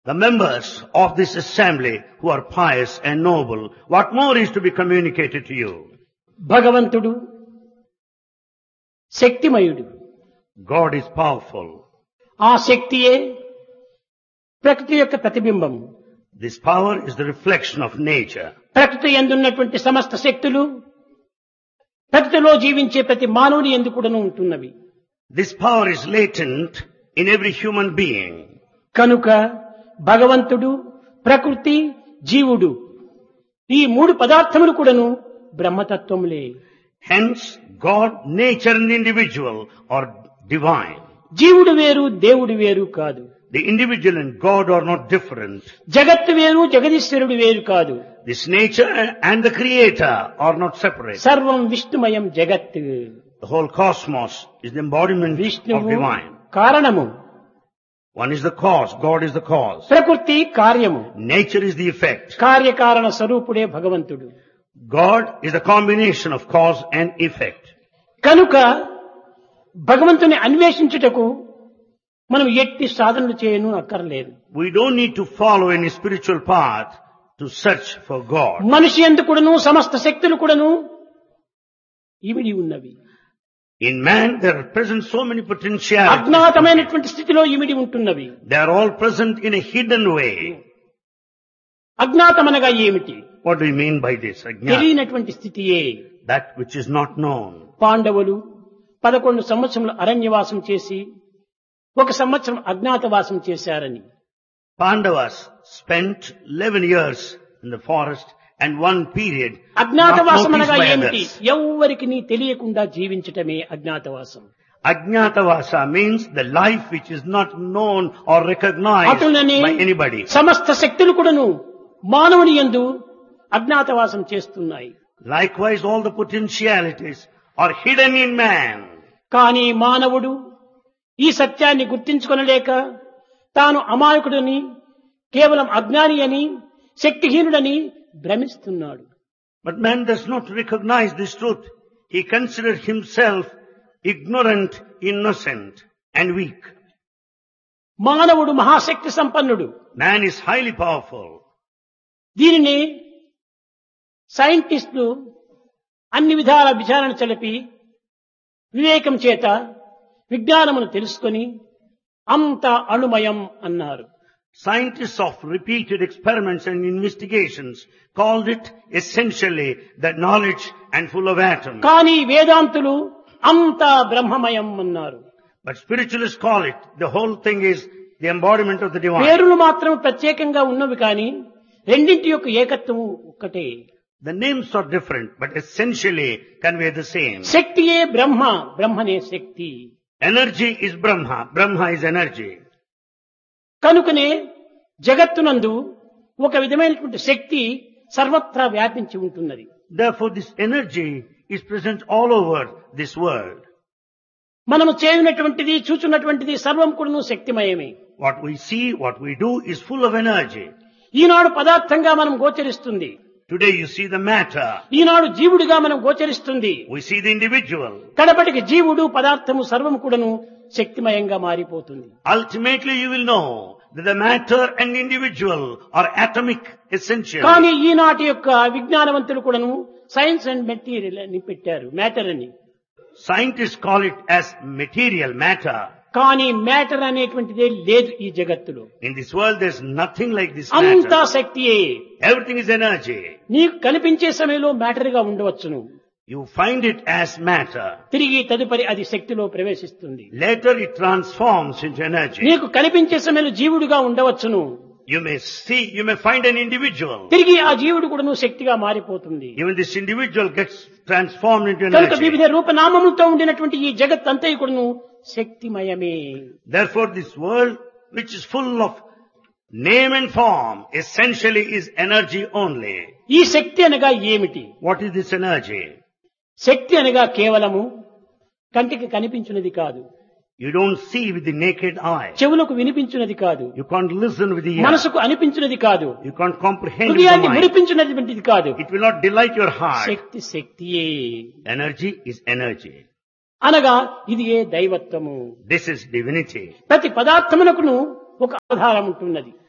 The members of this assembly who are pious and noble, what more is to be communicated to you? భగవంతుడు శక్తిమయుడు. God is powerful. ఆ శక్తియే ప్రకృతి యొక్క ప్రతిబింబం. This power is the reflection of nature. ప్రకృతి యందున్నటువంటి సమస్త శక్తులు ప్రకృతిలో జీవించే ప్రతి మానవుని యందు కూడాను ఉంటున్నవి. This power is latent in every human being. కనుక భగవంతుడు, ప్రకృతి, జీవుడు ఈ మూడు పదార్థములు కూడాను బ్రహ్మతత్వములే. Hence, God, nature and the individual are divine. జీవుడు వేరు, దేవుడు వేరు కాదు. The individual and God are not different. జగత్తు వేరు, జగదీశ్వరుడు వేరు కాదు. This nature and the creator are not separate. సర్వం విష్ణుమయం జగత్. The whole cosmos is the embodiment of విష్ణువు divine. కారణము, One is the cause, God is the cause. ప్రకృతి కార్యము, Nature is the effect. కార్యకారణ స్వరూపుడే భగవంతుడు. God is the combination of cause and effect. కనుక భగవంతుని అన్వేషించుటకు మనం ఎట్టి సాధనలు చేయను అక్కర్లేదు. We don't need to follow any spiritual path to search for God. మనిషి యందు కూడాను సమస్త శక్తులు కూడాను ఇమిడి ఉన్నవి. In man there are present so many potentialities. అజ్ఞాతమైనటువంటి స్థితిలో ఇమిడి ఉంటున్నవి. They are all present in a hidden way. అజ్ఞాతమనగా ఏమిటి? What do you mean by this? Ajnana? తెలియనటువంటి స్థితియే. That which is not known. పాండవులు 11 సంవత్సరములు అరణ్యవాసం చేసి 1 సంవత్సరం అజ్ఞాతవాసం చేశారని. Pandavas spent 11 years in the forest and one period not అజ్ఞాతవాసం noticed అనగా by ఏమిటి? others. ఎవ్వరికి నీ తెలియకుండా జీవించటమే అజ్ఞాతవాసం. Ajnatavasa means the life which is not known or recognized అటులనే by anybody. సమస్త శక్తులు కూడాను మానవుని యందు అజ్ఞాతవాసం చేస్తున్నాయి. Likewise, all the potentialities are hidden in man. కానీ మానవుడు ఈ సత్యాన్ని గుర్తించుకొనలేక తాను అమాయకుడని, కేవలం అజ్ఞాని అని, శక్తిహీనుడని భ్రమిస్తున్నాడు. But man does not recognize this truth. He considers himself ignorant, innocent, and weak. మానవుడు మహాశక్తి సంపన్నుడు. Man is highly powerful. దీనిని సైంటిస్టులు అన్ని విధాల విచారణ చలిపి వివేకం చేత విజ్ఞానమును తెలుసుకొని అంత అణుమయం అన్నారు. Scientists of repeated experiments and investigations called it essentially the knowledge and full of atoms. కానీ వేదాంతులు అంతా బ్రహ్మమయం అన్నారు. But spiritualists call it, the whole thing is the embodiment of the divine. పేర్లు మాత్రం ప్రత్యేకంగా ఉన్నవి కానీ రెండింటి యొక్క ఏకత్వము ఒక్కటే. The names are different, but essentially convey the same. శక్తియే Brahma, బ్రహ్మనే Shakti. Energy is Brahma, Brahma is energy. కనుకనే జగత్తునందు ఒక విధమైనటువంటి శక్తి సర్వత్రా వ్యాపించి ఉంటున్నది. Therefore this energy is present all over this world. మనము చేయనటువంటిది, చూచున్నటువంటిది సర్వం కూడాను శక్తిమయమే. What we see, what we do is full of energy. ఈనాడు పదార్థంగా మనం గోచరిస్తుంది. Today you see the matter. ఈనాడు జీవుడిగా మనం గోచరిస్తుంది. We see the individual. కడపటికి జీవుడు పదార్థము సర్వము కూడాను శక్తిమయంగా మారిపోతుంది. Ultimately you will know that the matter and individual are atomic essential. కానీ ఈనాటి యొక్క విజ్ఞానవంతులు కూడాను సైన్స్ అండ్ మెటీరియల్ అని పెట్టారు, మ్యాటర్ అని. Scientists call it as material matter. కానీ మ్యాటర్ అనేటువంటిదే లేదు ఈ జగత్తులో. In this world there's nothing like this అంతా matter. శక్తియే. Everything is energy. నీకు కనిపించే సమయంలో మ్యాటర్ గా ఉండవచ్చును. You find it as matter. తిరిగి తదుపరి అది శక్తిలో ప్రవేశిస్తుంది. Later it transforms into energy. నీకు కనిపించే సమయంలో జీవుడుగా ఉండవచ్చును. You may see, you may find an individual. తిరిగి ఆ జీవుడు కూడాను శక్తిగా మారిపోతుంది. Even this individual gets transformed into కనుక energy. వివిధ రూపనామములతో ఉండినటువంటి ఈ జగత్ అంతా కూడాను శక్తిమయమే. Therefore this world, which is full of name and form, essentially is energy only. ఈ శక్తి అనగా ఏమిటి? What is this energy? శక్తి అనగా కేవలము కంటికి కనిపించినది కాదు, You don't see with the naked eye. చెవులకు వినిపించినది కాదు, You can't listen with the ear. మనసుకు అనిపించినది కాదు, You can't comprehend with the హృదయాన్ని mind. మురిపించినటువంటిది కాదు. It will not delight your heart. Shakti శక్తియే Energy is energy. అనగా ఇది ఏ దైవత్వము. This is divinity. ప్రతి పదార్థమునకును ఒక ఆధారం ఉంటున్నది.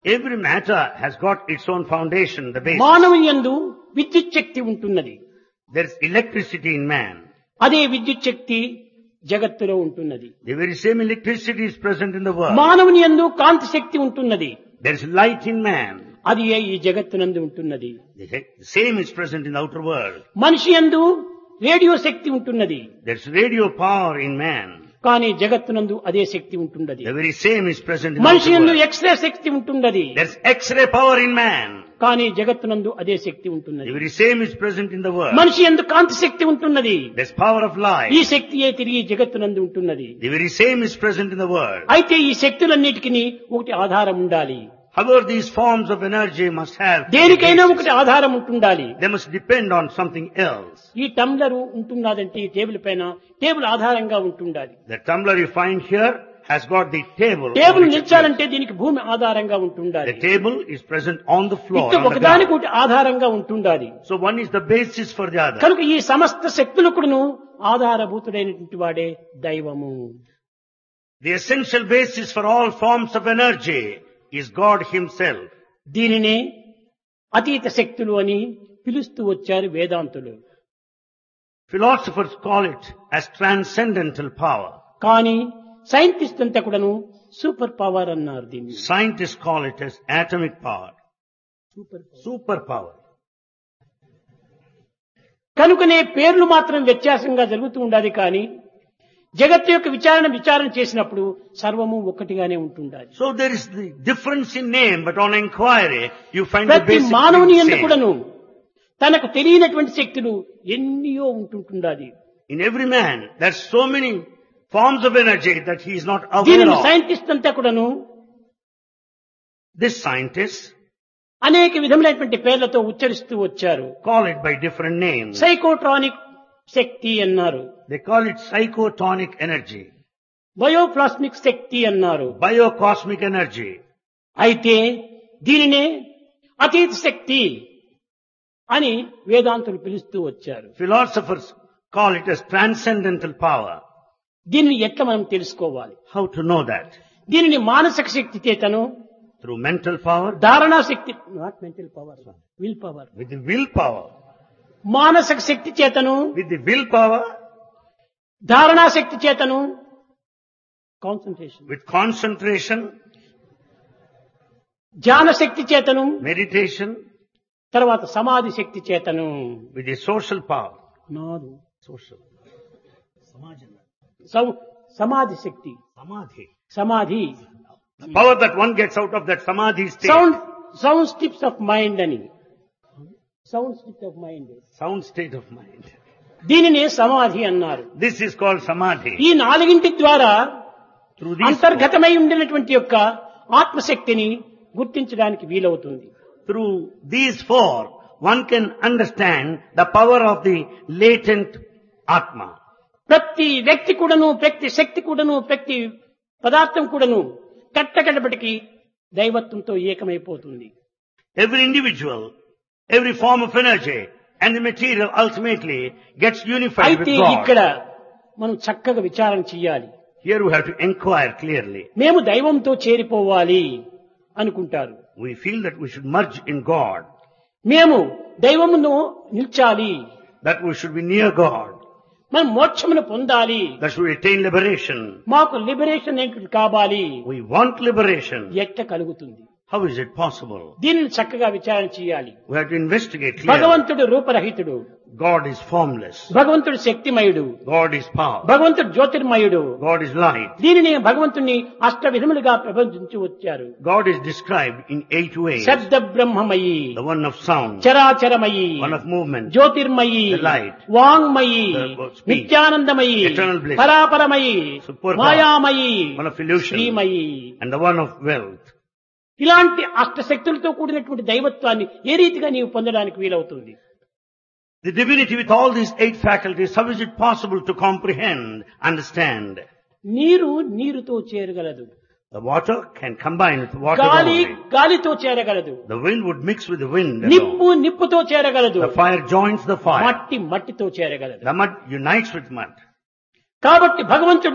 Every matter has got its own foundation, the basis. మానవుని యందు విద్యుత్ శక్తి ఉంటున్నది. There is electricity in man. అదే విద్యుత్ శక్తి జగత్తులో ఉంటున్నది. The very same electricity is present in the world. మానవుని యందు కాంతి శక్తి ఉంటున్నది. There is light in man. అది ఈ జగత్తునందు ఉంటున్నది. The same is present in the outer world. మనిషి యందు రేడియో శక్తి ఉంటున్నది. There is radio power in man. కానీ జగత్తునందు అదే శక్తి ఉంటున్నది. The very same is present in the మనిషి outer యందు world. ఎక్స్రే శక్తి ఉంటున్నది. There is X-ray power in man. కానీ జగత్తునందు అదే శక్తి ఉంటున్నది. The very same is present in the world. మనిషి యందు కాంతి శక్తి ఉంటున్నది. There is power of light. ఈ శక్తియే తిరిగి జగత్తునందు ఉంటున్నది. The very same is present in the world. అయితే ఈ శక్తులన్నిటికీ ఒకటి ఆధారం ఉండాలి. However, these forms of energy must have, దేనికైనా ఒకటి ఆధారం ఉంటుండాలి. they must depend on something else. ఈ టంబ్లర్ ఉంటున్నదంటే ఈ టేబుల్ పైన టేబుల్ ఆధారంగా ఉంటుండాలి. The tumbler you find here has got the table. Table on which it నిల్చాలంటే దీనికి భూమి ఆధారంగా rests. ఉంటుండాలి. The table is present on the floor. ఇటు On the ఒకదానికి ground. ఒకటి ఆధారంగా ఉంటుండాలి. So one is the basis for the other. కనుక ఈ సమస్త శక్తులకును ఆధారభూతుడైనటువంటి వాడే దైవము. The essential basis for all forms of energy is God Himself. దీనినే అతీత శక్తులు అని పిలుస్తూ వచ్చారు వేదాంతులు. Philosophers call it as transcendental power. కానీ సైంటిస్ట్ అంతా కూడాను సూపర్ పవర్ అన్నారు దీన్ని. Scientists call it as atomic power. Superpower. కనుకనే పేర్లు మాత్రం వ్యత్యాసంగా జరుగుతూ ఉండాలి కానీ జగత్తు యొక్క విచారణ చేసినప్పుడు సర్వము ఒక్కటిగానే ఉంటుండాలి. So there is the difference in name, but on inquiry you find the ప్రతి basic మానవుని thing యందు same. కూడాను తనకు తెలియనటువంటి శక్తులు ఎన్నో ఉంటుండాలి. In every man there's so many forms of energy that he is not aware దీనిని of. సైంటిస్ట్ అంతా కూడాను This scientists అనేక విధములైనటువంటి పేర్లతో ఉచ్చరిస్తూ వచ్చారు. call it by different names. సైకోట్రానిక్ శక్తి అన్నారు, They call it psychotonic energy, bioplasmic శక్తి అన్నారు. biocosmic energy. అయితే దీనినే అతీత శక్తి అని వేదాంతులు పిలుస్తూ వచ్చారు. Philosophers call it as transcendental power. దీనిని ఎట్లా మనం తెలుసుకోవాలి? How to know that? దీనిని మానసిక శక్తి చేతను, Through mental power, ధారణా Shakti, not mental power, will power, with the willpower. మానసిక శక్తి చేతను, With the willpower, ధారణా శక్తి చేతను, కాన్సన్ట్రేషన్, with concentration, ధ్యాన శక్తి చేతను, meditation, తర్వాత సమాధి శక్తి చేతను. with the social power. నాదు Social. సమాధి శక్తి, Samadhi. సమాధి, The power that one gets out of that samadhi state. Sound స్టిప్స్ of mind అని, sound స్టిప్స్ of mind, Sound state of mind. దీనినే సమాధి అన్నారు. This is called samadhi. ఈ నాలుగింటి ద్వారా Through these four, అంతర్గతమై ఉండినటువంటి యొక్క ఆత్మశక్తిని గుర్తించడానికి వీలవుతుంది. through these four, one can understand the power of the latent Atma. ప్రతి వ్యక్తి కూడాను, ప్రతి శక్తి కూడాను, ప్రతి పదార్థం కూడాను కట్టకడపటికి దైవత్వంతో ఏకమైపోతుంది. Every individual, every form of energy and the material ultimately gets unified with అయితే God. ఇక్కడ మనం చక్కగా విచారణ చెయ్యాలి. Here we have to inquire clearly. మేము దైవంతో చేరిపోవాలి అనుకుంటారు. We feel that we should merge in God, మేము దైవమును నిల్చాలి, that we should be near God, మనం మోక్షమును పొందాలి, that should attain liberation. మాకు లిబరేషన్ ఏంటి కావాలి. We want liberation. ఎట్ట కలుగుతుంది? How is it possible? దీనిని చక్కగా విచారణ చేయాలి. We have to investigate clearly. భగవంతుడు రూపరహితుడు, God is formless. భగవంతుడు శక్తిమయుడు, God is power. భగవంతుడు జ్యోతిర్మయుడు. God is light. దీనిని భగవంతుని అష్ట విధములుగా ప్రబంధించి వచ్చారు. God is described in 8 ways. శబ్ద బ్రహ్మమయి, The one of sound, చరాచరమయి, one of movement, Jyotirmayi, the light, వాంగ్మయి, the speech, నిత్యానందమయి, eternal bliss, పరాపరమయి, superpower, మాయామయి, one of illusion, Srimayi. and the one of wealth. ఇలాంటి అష్టశక్తులతో కూడినటువంటి దైవత్వాన్ని ఏ రీతిగా నీవు పొందడానికి వీలవుతుంది? The divinity with all these 8 faculties, how is it possible to comprehend, understand? నీరు నీరుతో చేరగలదు, The water can combine with water గాలి only. గాలితో చేరగలదు, The wind would mix with the wind నిప్పు alone. నిప్పుతో చేరగలదు, The fire joins the fire. మట్టి మట్టితో చేరగలదు. The mud unites with mud. కాబట్టి భగవంతుడు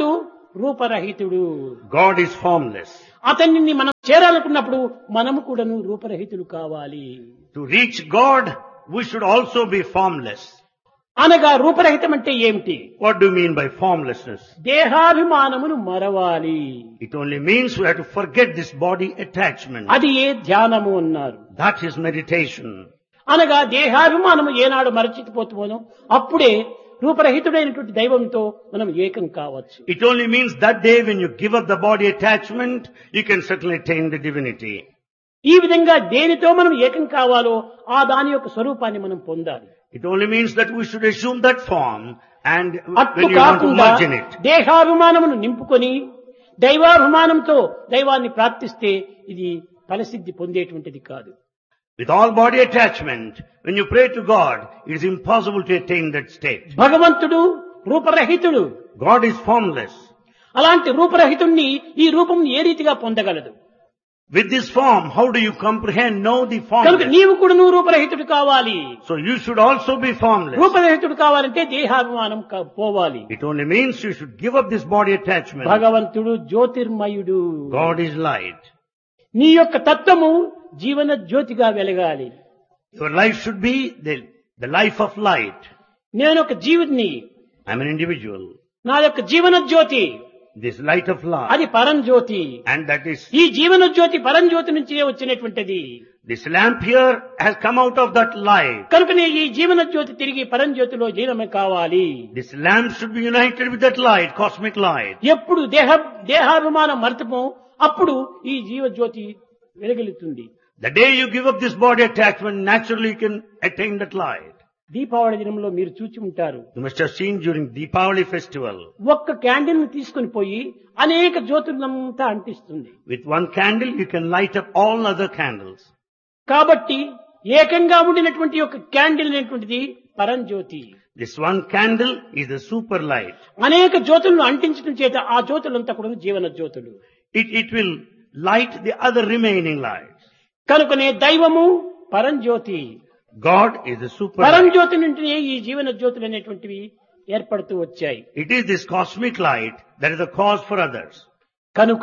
రూపరహితుడు. God is formless. అతన్ని మనం చేరాలనుకున్నప్పుడు మనము కూడాను రూపరహితులు కావాలి. To reach God, we should also be formless. అనగా రూపరహితం అంటే ఏమిటి? What do you mean by formlessness? దేహాభిమానమును మరవాలి. It only means we have to forget this body attachment. అది ఏ ధ్యానము అన్నారు. That is meditation. అనగా దేహాభిమానము ఏనాడు మరచిపోతుందో అప్పుడే రూపరహితుడైనటువంటి దైవంతో మనం ఏకం కావచ్చు. It only means that day when you give up the body attachment, you can certainly attain the divinity. ఈ విధంగా దేనితో మనం ఏకం కావాలో ఆ దాని యొక్క స్వరూపాన్ని మనం పొందాలి. It only means that we should assume that form, and అట్లు when you want to కాకుండా merge in it. దేహాభిమానమును నింపుకొని దైవాభిమానంతో దైవాన్ని ప్రార్థిస్తే ఇది ఫలసిద్ధి పొందేటువంటిది కాదు. With all body attachment, when you pray to God, it is impossible to attain that state. భగవంతుడు రూపరహితుడు. God is formless. అలాంటి రూపరహితుణ్ణి ఈ రూపం ఏ రీతిగా పొందగలదు? With this form, how do you comprehend, know the కనుక formless? నీవు కూడా నువ్వు రూపరహితుడు కావాలి. So you should also be formless. రూపరహితుడు కావాలంటే దేహాభిమానం పోవాలి. It only means you should give up this body attachment. భగవంతుడు జ్యోతిర్మయుడు. God is light. నీ యొక్క తత్వము జీవన జ్యోతిగా వెలగాలి. Your life should be the life of light. నేను ఒక జీవుడిని. I'm an individual. నా యొక్క Jeevan Jyoti This light of light. అది పరంజ్యోతి. And that is, ఈ జీవన జ్యోతి పరంజ్యోతి నుంచే వచ్చినటువంటిది. this lamp here has come out of that light. కనుకనే ఈ జీవన జ్యోతి తిరిగి పరంజ్యోతిలో లీనమే కావాలి. This lamp should be united with that light, cosmic light. ఎప్పుడు దేహాభిమానం మరతమో అప్పుడు ఈ జీవజ్యోతి వెలుగుతుంది. The day you give up this body attachment, naturally you can attain that light. Deepavali దినంలో మీరు చూచి ఉంటారు. You must have seen during Deepavali festival. ఒక్క క్యాండిల్ ని తీసుకుని పోయి అనేక జ్యోతులంతా అంటిస్తుంది. With one candle you can light up all other candles. కాబట్టి ఏకంగా ఉండినటువంటి ఒక క్యాండిల్ అనేటువంటిది పరంజ్యోతి. This one candle is the super light. అనేక జ్యోతులను అంటించడం చేత ఆ జ్యోతులంతా కూడా జీవన జ్యోతులు. It will light the other remaining lights. కనుకనే దైవము పరంజ్యోతి. God is the super light. పరంజ్యోతి నుండి ఈ జీవన జ్యోతులు అనేటువంటివి ఏర్పడుతూ వచ్చాయి. It is this cosmic light that is the cause for others. కనుక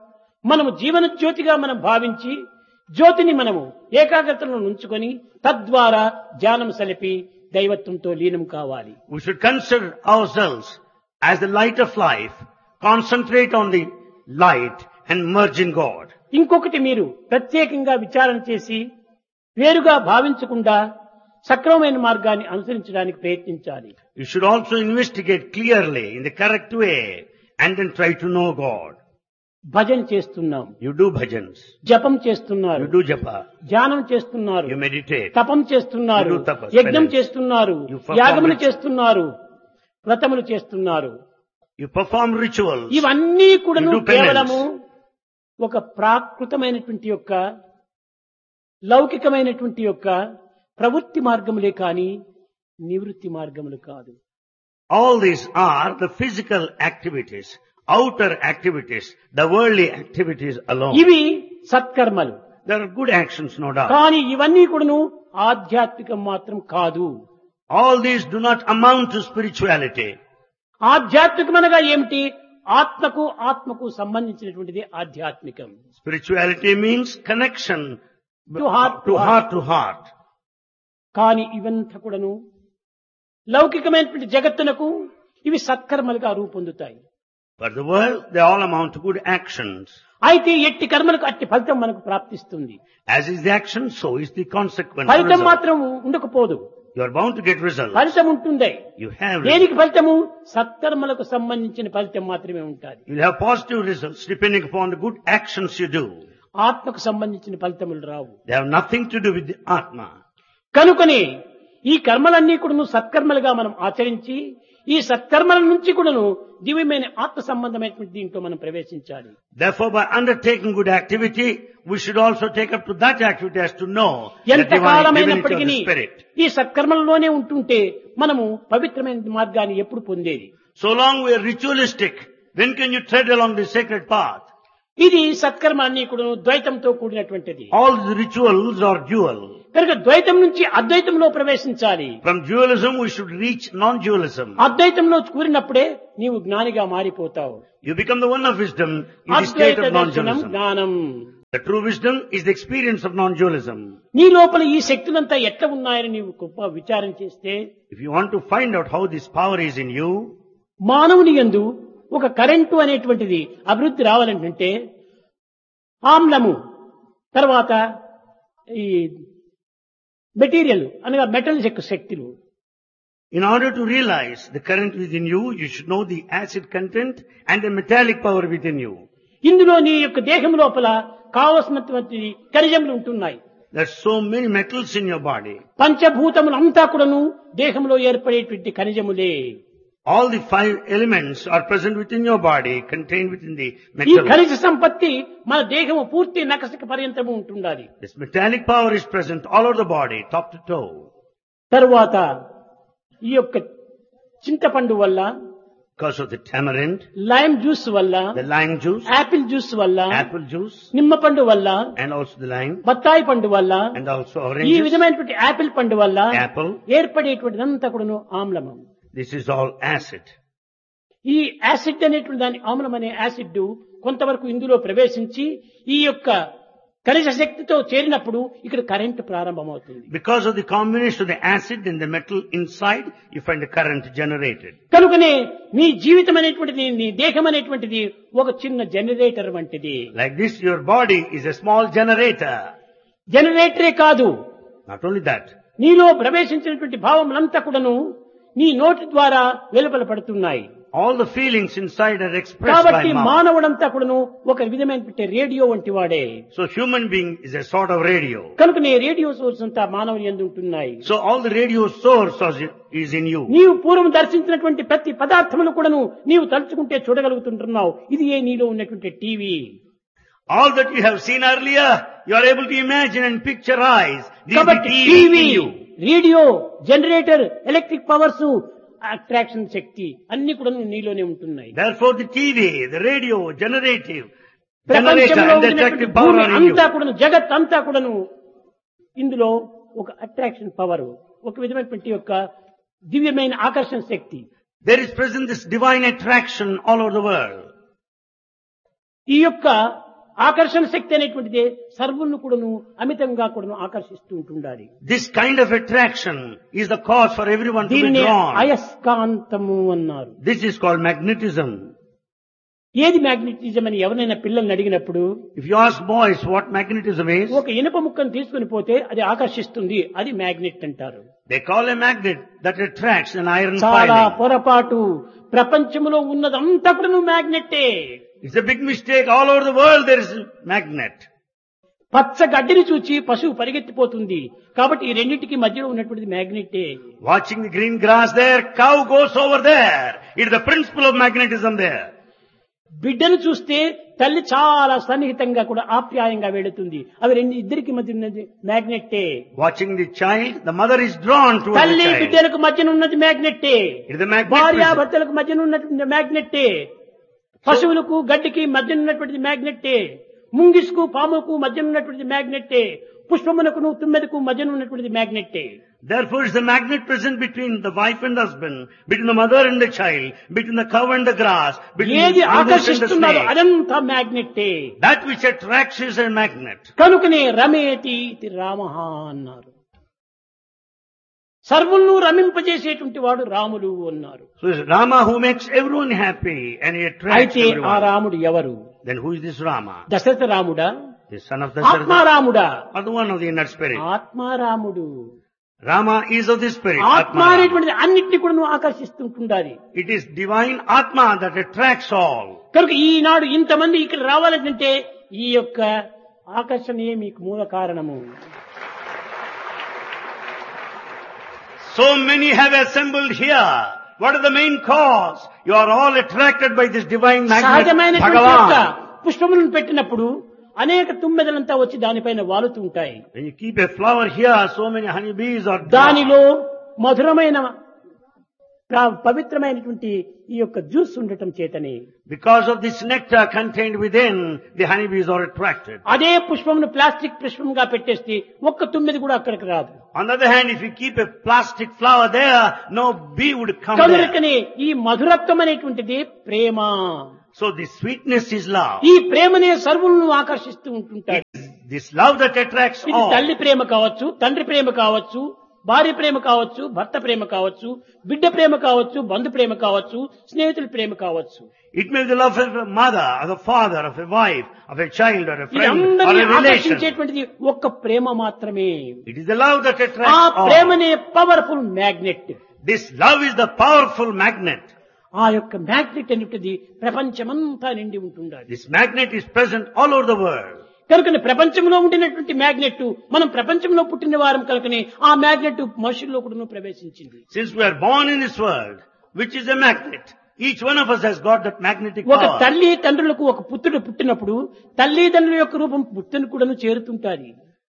మనము జీవన జ్యోతిగా మనం భావించి జ్యోతిని మనము ఏకాగ్రతలో ఉంచుకొని తద్వారా ధ్యానం సలిపి దైవత్వంతో లీనం కావాలి. We should consider ourselves as the light of life, concentrate on the light and merge in God. ఇంకొకటి మీరు ప్రత్యేకంగా విచారణ చేసి వేరుగా భావించకుండా సక్రమమైన మార్గాన్ని అనుసరించడానికి ప్రయత్నించాలి. You should also investigate clearly in the correct way and then try to know God. భజన చేస్తున్నాం, You do bhajans, జపం చేస్తున్నారు, you do japa, ధ్యానం చేస్తున్నారు, you meditate, తపం చేస్తున్నారు, You do tapas, యజ్ఞం penance. చేస్తున్నారు, You perform యాగములు rituals. చేస్తున్నారు, వ్రతములు చేస్తున్నారు. you perform rituals, ఇవన్నీ కూడా You do penance. కేవలము ఒక ప్రాకృతమైనటువంటి యొక్క లౌకికమైనటువంటి యొక్క ప్రవృత్తి మార్గములే కాని నివృత్తి మార్గములు కాదు. all these are the physical activities, outer activities, the worldly activities alone. ఇవి సత్కర్మలు. There are good actions, no doubt. కానీ ఇవన్నీ కూడాను ఆధ్యాత్మికం మాత్రం కాదు. All these do not amount to spirituality. ఆధ్యాత్మికమనగా ఏమిటి? ఆత్మకు సంబంధించినటువంటిది ఆధ్యాత్మికం. Spirituality means connection To heart to to heart. కానీ ఇవంతా కూడాను లౌకికమైనటువంటి జగత్తునకు ఇవి సత్కర్మలుగా రూపొందుతాయి. For the world, they all amount to good actions. అయితే ఎట్టి కర్మలకు అట్టి ఫలితం మనకు ప్రాప్తిస్తుంది. As is the action, so is the consequence. ఫలితం result. మాత్రం ఉండకపోదు. You are bound to get results. ఫలితం ఉంటుంది. You have దేనికి results. ఫలితము? సత్కర్మలకు సంబంధించిన ఫలితం మాత్రమే ఉంటుంది. You'll have positive results depending upon the good actions you do. ఆత్మకు సంబంధించిన ఫలితములు రావు. They have nothing to do with the Atma. కనుకనే ఈ కర్మలన్నీ కూడాను సత్కర్మలుగా మనం ఆచరించి ఈ సత్కర్మల నుంచి కూడాను దివ్యమైన ఆత్మ సంబంధమైనటువంటి దీంట్లో మనం ప్రవేశించాలి. Therefore, by undertaking good activity, we should also take up to that activity as to know the ఎంత divine divinity of కాలమైనప్పటికీ the Spirit. ఈ సత్కర్మలలోనే ఉంటుంటే మనము పవిత్రమైన మార్గాన్ని ఎప్పుడు పొందేది? So long we are ritualistic, when can you tread along the sacred path? ఇది సత్కర్మ అన్ని కూడా ద్వైతంతో కూడినటువంటిది. All the rituals are dual. కనుక ద్వైతం నుంచి అద్వైతంలో ప్రవేశించాలి. From dualism we should reach non-dualism. అద్వైతంలో కూరినప్పుడే నీవు జ్ఞానిగా మారిపోతావు. You become the one of wisdom in the state Advaita of దర్శనం non-dualism. జ్ఞానం. The true wisdom is the experience of non-dualism. నీ లోపల ఈ శక్తులంతా ఎట్లా ఉన్నాయని నీవు గొప్ప విచారం చేస్తే, If you want to find out how this power is in you, మానవుని యందు ఒక కరెంటు అనేటువంటిది అభివృద్ధి రావాలంటే ఆమ్లము, తర్వాత ఈ మెటీరియల్ అనగా మెటల్ శక్తులు. in order to realize the current within you, you should know the acid content and the metallic power within you. ఇందులో నీ యొక్క దేహం లోపల కావలసినటువంటి ఖనిజములు ఉంటున్నాయి. There's so many metals in your body. పంచభూతములంతా కూడాను దేహంలో ఏర్పడేటువంటి ఖనిజములే. All the 5 elements are present within your body, contained within the ఈ metal. ఖనిజ సంపత్తి మన దేహము పూర్తి నకసిక పర్యంతము ఉంటుండాలి. This metallic power is present all over the body, top to toe. తరువాత ఈ యొక్క చింతపండు వల్ల, Because of the tamarind, lime juice వల్ల, the lime juice, Apple juice వల్ల, apple juice, నిమ్మపండు వల్ల, and also the lime, బత్తాయి పండు వల్ల, and also ఈ oranges, విధమైనటువంటి యాపిల్ పండు వల్ల apple. ఏర్పడేటువంటిదంతా కూడాను ఆమ్లము. This is all acid. ఈ యాసిడ్ అనేటువంటి దాని ఆమ్లం అనే యాసిడ్ కొంతవరకు ఇందులో ప్రవేశించి ఈ యొక్క ఖనిజ శక్తితో చేరినప్పుడు ఇక్కడ కరెంట్ ప్రారంభమవుతుంది. Because of the combination of the acid and the metal inside, you find the current generated. కనుకనే నీ జీవితం అనేటువంటిది, నీ దేహం అనేటువంటిది ఒక చిన్న జనరేటర్ వంటిది. Like this, your body is a small generator. జనరేటరే కాదు, Not only that, నీలో ప్రవేశించినటువంటి భావములంతా కూడాను నీ నోటి ద్వారా వెలుపల పడుతున్నాయి. all the feelings inside are expressed కాబట్టి by mouth. మానవుడంతా కూడాను ఒక విధమైనటువంటి రేడియో వంటి వాడే. So human being is a sort of radio. కనుకనే రేడియో సోర్స్ అంతా మానవుని యందు ఉంటున్నాయి. So all the radio source is in you. నీవు పూర్వం దర్శించినటువంటి ప్రతి పదార్థమును కూడాను నీవు తలుచుకుంటే చూడగలుగుతుంటున్నావు. ఇది ఏ నీలో ఉన్నటువంటి TV. All that you have seen earlier, you are able to imagine and picturize. This is the కాబట్టి TV TV, in you. Radio, generator, electric powers, attraction శక్తి అన్ని కూడా నీలోనే ఉంటున్నాయి. Therefore the TV, the radio, generator ప్రపంచంలో and the ఉన్నటువంటి attractive power భూమి are in you. అంతా కూడాను, జగత్ అంతా కూడాను ఇందులో ఒక అట్రాక్షన్ పవర్, ఒక విధమైనటువంటి యొక్క దివ్యమైన ఆకర్షణ శక్తి. There is present this divine attraction all over the world. ఈ యొక్క ఆకర్షణ శక్తి అనేటువంటిది సర్వులను కూడాను అమితంగా కూడాను ఆకర్షిస్తూ ఉంటుండాలి. This kind of attraction is the cause for everyone to be దీన్ని drawn. అయస్కాంతము అన్నారు. This is called magnetism. ఏది మ్యాగ్నెటిజం అని ఎవరైనా పిల్లల్ని అడిగినప్పుడు, If you ask boys what magnetism is, ఒక ఇనుప ముక్కను తీసుకుని పోతే అది ఆకర్షిస్తుంది, అది మ్యాగ్నెట్ అంటారు. they call a magnet that attracts an iron చాలా filing. పొరపాటు. ప్రపంచంలో ఉన్నదంతా కూడా మ్యాగ్నెట్టే. It's a big mistake. All over the world there is a magnet. పచ్చ గడ్డిని చూచి పశువు పరిగెత్తిపోతుంది. కాబట్టి ఈ రెండింటికి మధ్యలో ఉన్నటువంటిది మ్యాగ్నెట్టే. Watching the green grass there, cow goes over there. It is the principle of magnetism there. బిడ్డను చూస్తే తల్లి చాలా సన్నిహితంగా కూడా ఆప్యాయంగా వెళుతుంది. అవి ఇద్దరికి మధ్య ఉన్నది మ్యాగ్నెట్టే. Watching the child, the mother is drawn towards the తల్లి child. బిడ్డలకు మధ్యన ఉన్నది మ్యాగ్నెట్టే. It is the magnet. భార్యాభర్తలకు మధ్యన ఉన్నటువంటి మ్యాగ్నెట్టే. పశువులకు గడ్డికి మధ్యన ఉన్నటువంటిది మ్యాగ్నెట్టే. ముంగిసుకు పాముకు మధ్యన ఉన్నటువంటిది మ్యాగ్నెట్టే. పుష్పమునకును తుమ్మెదకు మధ్యన ఉన్నటువంటిది మ్యాగ్నెట్టే. Therefore is the magnet present between the wife and husband, between the mother and the child, between the cow and the grass, between ఏది the fungus and the ఆకర్షిస్తున్నారో snake. అదంతా మ్యాగ్నెట్టే. That which attracts is a magnet. కనుకనే రమేతి ఇది రామః అన్నారు. సర్వులను రమింపజేసేటువంటి వాడు రాముడు అన్నారు. So it's Rama who makes everyone happy and he attracts అయితే ఆ everyone. రాముడు ఎవరు? Then who is this Rama? Dasharatha రాముడా, The son of Dasharatha ఆత్మారాముడా? or the one of the inner spirit? ఆత్మారాముడు. Rama is of the spirit. ఆత్మ Atma Rama. అనేటువంటిది అన్నిటిని కూడా నువ్వు ఆకర్షిస్తుంటుండాలి. It is divine Atma that attracts all. కనుక ఈనాడు ఇంతమంది ఇక్కడ రావాలంటే ఈ యొక్క ఆకర్షణయే మీకు మూల కారణము. So many have assembled here. What is the main cause? You are all attracted by this divine magnet, సహజమైనటువంటి యొక్క Bhagavan. పుష్పములను పెట్టినప్పుడు అనేక తుమ్మెదలంతా వచ్చి దానిపైన వాలుతూ ఉంటాయి. When you keep a flower here, so many honeybees are drawn. దానిలో మధురమైన పవిత్రమైనటువంటి ఈ యొక్క జ్యూస్ ఉండటం చేతనే Because of this nectar contained within, the honeybees are attracted. అదే పుష్పమును ప్లాస్టిక్ పుష్పంగా పెట్టేస్తే ఒక్క తుమ్మిది కూడా అక్కడికి రాదు. On the other hand, if you keep a plastic flower there, no bee would come there. కనుకనే ఈ మధురత్వం అనేటువంటిది ప్రేమ. So the sweetness is love. ఈ ప్రేమనే సర్వులను ఆకర్షిస్తూ ఉంటుంటారు. This love that attracts ఇది all. తల్లి ప్రేమ కావచ్చు, తండ్రి ప్రేమ కావచ్చు, భార్య ప్రేమ కావచ్చు, భర్త ప్రేమ కావచ్చు, బిడ్డ ప్రేమ కావచ్చు, బంధు ప్రేమ కావచ్చు, స్నేహితుల ప్రేమ కావచ్చు. It may be the love of a mother, of a father, of a wife, of a child, or a ఇది friend, or అందరినీ a relation. ఆకర్షించేటువంటిది ఒక్క ప్రేమ మాత్రమే. It is the love that ఆ attracts all. ప్రేమనే powerful magnet. This love is the powerful magnet. ఆ యొక్క magnet అనేటిది ప్రపంచమంతా నిండి ఉంటుండాలి. This magnet is present all over the world. కనుకనే ప్రపంచంలో ఉండినటువంటి మ్యాగ్నెట్ మనం ప్రపంచంలో పుట్టిన వారం కనుకనే ఆ మ్యాగ్నెట్ మనుషుల్లో కూడా ప్రవేశించింది. Since we are born in this world, which is a magnet, each one of us has got that magnetic ఒక power. తల్లి తండ్రులకు ఒక పుత్రుడు పుట్టినప్పుడు తల్లిదండ్రుల యొక్క రూపం పుత్రుని కూడా చేరుతుంటాది.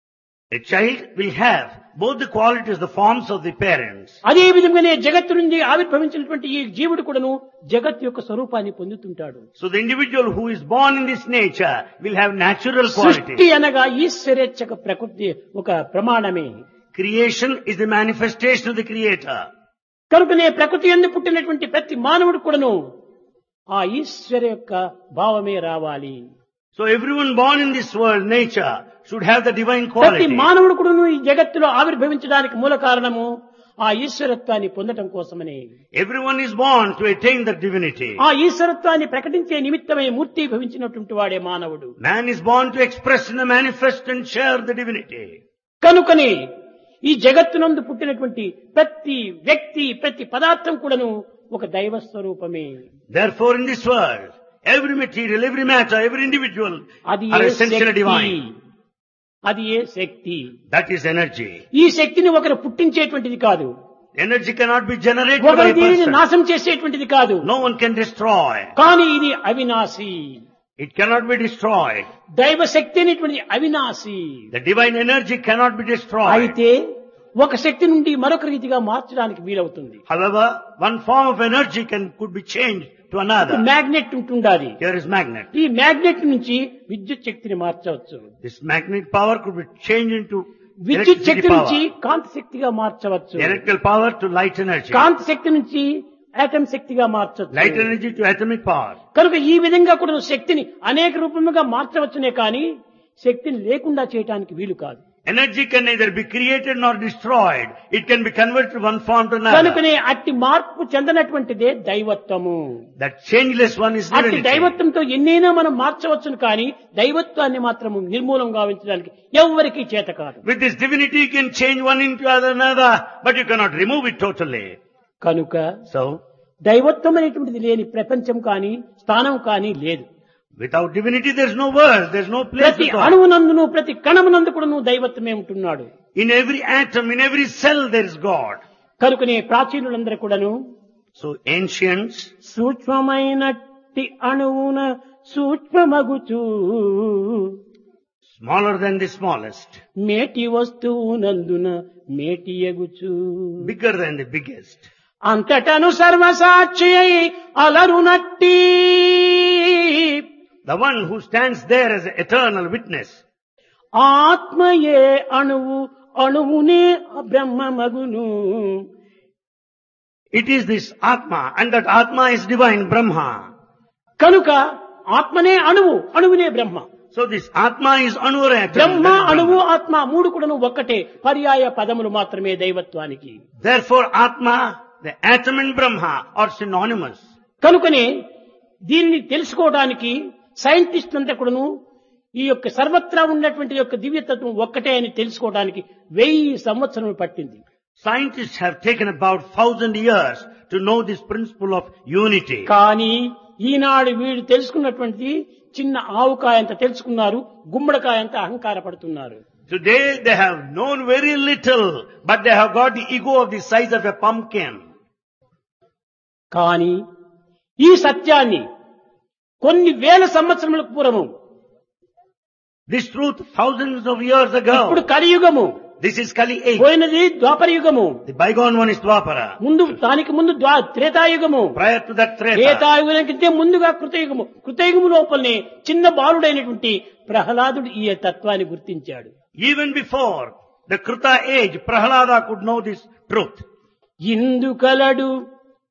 A child will have both the qualities, the forms of the parents. అదే విధంగానే జగత్తు నుండి ఆవిర్భవించినటువంటి ఈ జీవుడు కూడాను జగత్ యొక్క స్వరూపాన్ని పొందుతుంటాడు. So the individual who is born in this nature will have natural సృష్టి qualities. అనగా ఈశ్వరేచ్ఛక ప్రకృతి ఒక ప్రమాణమే. Creation is the manifestation of the Creator. కనుకనే ప్రకృతి యందు పుట్టినటువంటి ప్రతి మానవుడు కూడాను ఆ ఈశ్వర యొక్క భావమే రావాలి. So everyone born in this world, nature, should have the divine ప్రతి quality. మానవుడు కూడాను ఈ జగత్తులో ఆవిర్భవించడానికి మూల కారణము ఆ ఈశ్వరత్వాన్ని పొందటం కోసమని. Everyone is born to attain the divinity. ఆ ఈశ్వరత్వాన్ని ప్రకటించే నిమిత్తమై మూర్తి భవించినటువంటి వాడే మానవుడు. Man is born to express and manifest and share the divinity. కనుకని ఈ జగత్తునందు పుట్టినటువంటి ప్రతి వ్యక్తి ప్రతి పదార్థం కూడాను ఒక దైవ స్వరూపమే. Therefore in this world, every material, every matter, every individual అది are A essentially Shakti, divine. అది ఏ శక్తి. That is energy. ఈ శక్తిని ఒకరు పుట్టించేటువంటిది కాదు, Energy cannot be generated by ఒకరు a దీనిని person. నాశం చేసేటువంటిది కాదు. No one can destroy. కానీ ఇది Avinashi. It cannot be destroyed. దైవ శక్తి అనేటువంటిది Avinashi. The divine energy cannot be destroyed. అయితే ఒక శక్తి నుండి మరొక రీతిగా మార్చడానికి వీలవుతుంది. However, one form of energy could be changed to another. Magnet ఉంటుండాలి. Here is magnet. ఈ మ్యాగ్నెట్ నుంచి విద్యుత్ శక్తిని మార్చవచ్చు. This magnet power could be changed into విద్యుత్ electricity శక్తి నుంచి power. కాంతి శక్తిగా మార్చవచ్చు. Electrical power to light energy. కాంతి శక్తి నుంచి ఆటం శక్తిగా మార్చవచ్చు. Light energy to atomic power. కనుక ఈ విధంగా కూడా శక్తిని అనేక రూపముగా మార్చవచ్చునే కానీ శక్తిని లేకుండా చేయడానికి వీలు కాదు. Energy can neither be created nor destroyed. It can be converted from one form to another. కనుకనే అట్టి మార్పు చెందనటువంటిదే దైవత్వము. That changeless one is అట్టి divinity. దైవత్వంతో ఎన్నైనా మనం మార్చవచ్చును కానీ దైవత్వాన్ని మాత్రం నిర్మూలం గావించడానికి ఎవ్వరికీ చేత కాదు. With this divinity you can change one into another, but you cannot remove it totally. కనుక So, దైవత్వం అనేటువంటిది లేని ప్రపంచం కానీ స్థానం కానీ లేదు. without divinity there is no world, there is no place ప్రతి at all. అణువునందును ప్రతి కణమునందు కూడా దైవత్వమే ఉంటున్నాడు. In every atom, in every cell there is God. కనుకనే ప్రాచీనులందరూ కూడాను So ancients, సూక్ష్మమైనట్టి అణువున సూక్ష్మమగుచు smaller than the smallest, మేటి వస్తువునందున మేటియగుచు bigger than the biggest, అంతటను సర్వసాక్షి అయి అలరునట్టి the one who stands there as an eternal witness, ఆత్మయే అణువు అణువునే బ్రహ్మమగును. it is this Atma, and that Atma is divine Brahma. కనుక ఆత్మనే అణువు అణువునే బ్రహ్మ. So this Atma is Anura atom. Brahma that is అణువు Brahma. ఆత్మ మూడు కూడాను ఒక్కటే, పర్యాయ పదములు మాత్రమే దైవత్వానికి. Therefore Atma, the atom and Brahma are synonymous. కనుకనే దీనిని తెలుసుకోవడానికి సైంటిస్టులంతా కూడాను ఈ యొక్క సర్వత్రా ఉన్నటువంటి యొక్క దివ్యతత్వం ఒక్కటే అని తెలుసుకోవడానికి 1000 సంవత్సరములు పట్టింది. Scientists have taken about 1000 years to know this principle of unity. కానీ ఈనాడు వీడు తెలుసుకున్నటువంటి చిన్న ఆవుకాయంత తెలుసుకున్నారు, గుమ్మడికాయంత అహంకార పడుతున్నారు. Today they have known very little, but they have got the ego of the size of a pumpkin. కానీ ఈ సత్యాన్ని కొన్ని వేల సంవత్సరములకు పూర్వము, This truth thousands of years ago, ఇప్పుడు కలియుగము, This is Kali age. పోయినది ద్వాపర యుగము. The bygone one is Dwapara. దానికి ముందు త్రేతాయుగము. Prior to that Treta. Treta Yuga కంటే ముందుగా కృతయుగము. కృతయుగము లోపలనే చిన్న బాలుడైనటువంటి ప్రహ్లాదుడు ఈ తత్వాన్ని గుర్తించాడు. Even before the Kruta age, Prahalada could know this truth. Indu కలడు